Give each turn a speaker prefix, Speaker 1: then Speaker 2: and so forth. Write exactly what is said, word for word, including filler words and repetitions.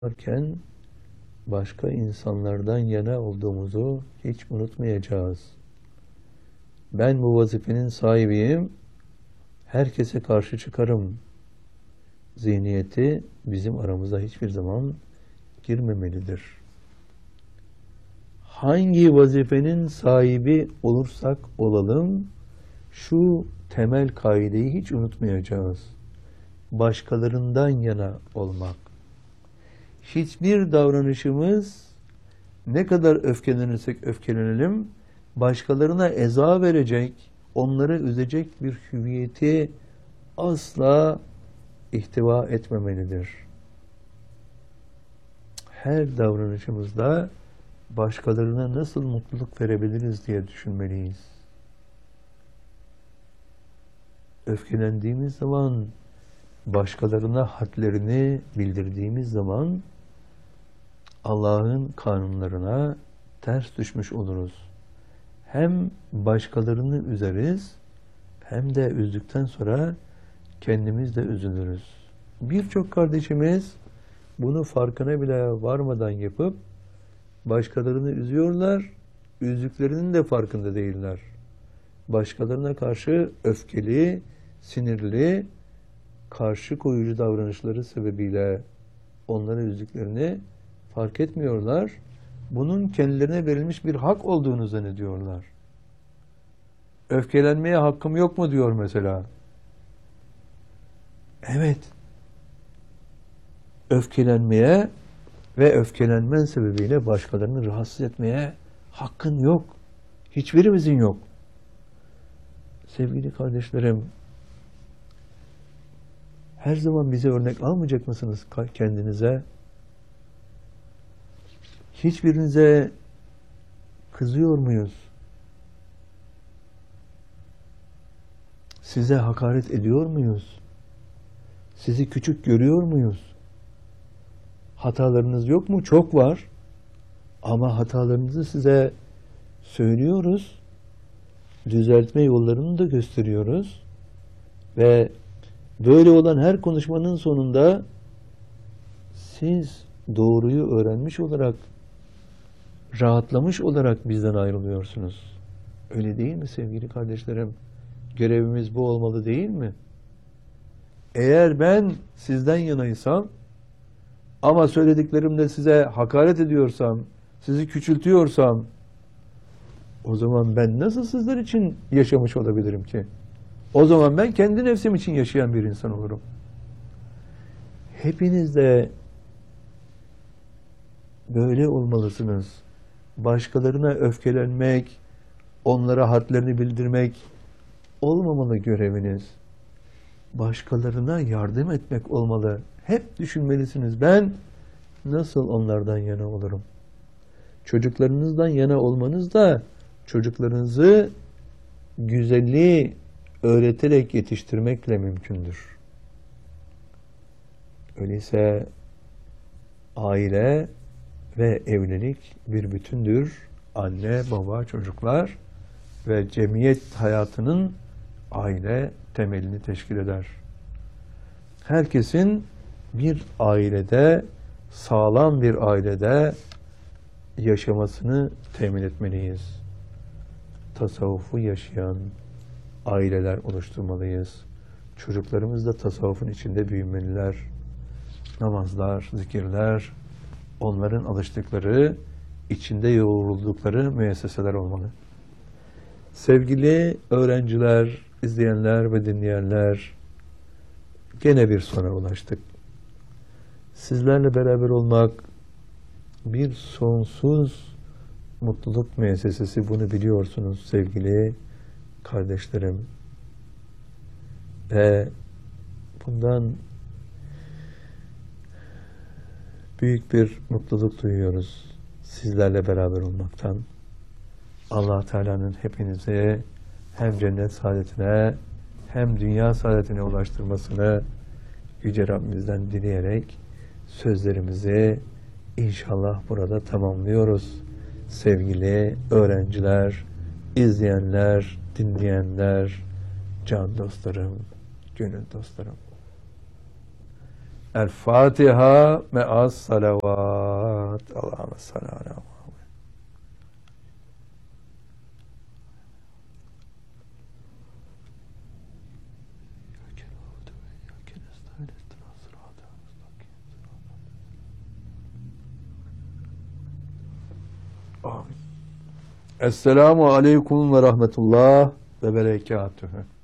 Speaker 1: varken başka insanlardan yana olduğumuzu hiç unutmayacağız. Ben bu vazifenin sahibiyim, herkese karşı çıkarım zihniyeti bizim aramıza hiçbir zaman girmemelidir. Hangi vazifenin sahibi olursak olalım, şu temel kaideyi hiç unutmayacağız. Başkalarından yana olmak. Hiçbir davranışımız, ne kadar öfkelenirsek öfkelenelim, başkalarına eza verecek, onları üzecek bir hüviyeti asla ihtiva etmemelidir. Her davranışımızda başkalarına nasıl mutluluk verebiliriz diye düşünmeliyiz. Öfkelendiğimiz zaman, başkalarına hadlerini bildirdiğimiz zaman Allah'ın kanunlarına ters düşmüş oluruz. Hem başkalarını üzeriz, hem de üzdükten sonra kendimiz de üzülürüz. Birçok kardeşimiz bunu farkına bile varmadan yapıp başkalarını üzüyorlar, üzdüklerinin de farkında değiller. Başkalarına karşı öfkeli, sinirli, karşı koyucu davranışları sebebiyle onları üzdüklerini fark etmiyorlar. Bunun kendilerine verilmiş bir hak olduğunu zannediyorlar. Öfkelenmeye hakkım yok mu diyor mesela. Evet. Öfkelenmeye ve öfkelenmen sebebiyle başkalarını rahatsız etmeye hakkın yok. Hiçbirimizin yok. Sevgili kardeşlerim, her zaman bize örnek almayacak mısınız kendinize? Hiçbirinize kızıyor muyuz? Size hakaret ediyor muyuz? Sizi küçük görüyor muyuz? Hatalarınız yok mu? Çok var. Ama hatalarınızı size söylüyoruz. Düzeltme yollarını da gösteriyoruz. Ve böyle olan her konuşmanın sonunda siz doğruyu öğrenmiş olarak, rahatlamış olarak bizden ayrılıyorsunuz. Öyle değil mi sevgili kardeşlerim? Görevimiz bu olmalı değil mi? Eğer ben sizden yanaysam ama söylediklerimle size hakaret ediyorsam, sizi küçültüyorsam, o zaman ben nasıl sizler için yaşamış olabilirim ki? O zaman ben kendi nefsim için yaşayan bir insan olurum. Hepiniz de böyle olmalısınız. Başkalarına öfkelenmek, onlara hadlerini bildirmek olmamalı göreviniz. Başkalarına yardım etmek olmalı. Hep düşünmelisiniz. Ben nasıl onlardan yana olurum? Çocuklarınızdan yana olmanız da çocuklarınızı güzelliği öğreterek yetiştirmekle mümkündür. Öyleyse aile ve evlilik bir bütündür. Anne, baba, çocuklar ve cemiyet hayatının aile temelini teşkil eder. Herkesin bir ailede, sağlam bir ailede yaşamasını temin etmeliyiz. Tasavvufu yaşayan aileler oluşturmalıyız. Çocuklarımız da tasavvufun içinde büyümeliler. Namazlar, zikirler, onların alıştıkları, içinde yoğruldukları müesseseler olmalı. Sevgili öğrenciler, izleyenler ve dinleyenler, gene bir sona ulaştık. Sizlerle beraber olmak bir sonsuz mutluluk müessesesi, bunu biliyorsunuz sevgili kardeşlerim. Ve bundan büyük bir mutluluk duyuyoruz sizlerle beraber olmaktan. Allah Teala'nın hepinizi hem cennet saadetine hem dünya saadetine ulaştırmasını Yüce Rabbimizden dileyerek sözlerimizi inşallah burada tamamlıyoruz. Sevgili öğrenciler, izleyenler, dinleyenler, can dostlarım, gönül dostlarım. El Fatiha me'as salavat. Allahümme salli ala Muhammed. Amin. Esselamu aleyküm ve rahmetullah ve berekatühü.